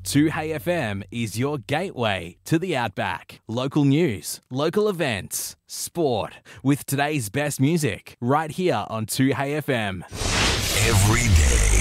2Hey FM is your gateway to the Outback. Local news, local events, sport, with today's best music right here on 2Hey FM. Every day